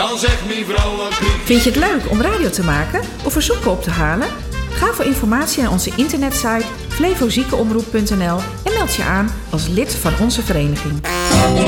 dan zegt mevrouw Kriek. Vind je het leuk om radio te maken of verzoeken op te halen? Ga voor informatie naar onze internetsite flevoziekenomroep.nl en meld je aan als lid van onze vereniging.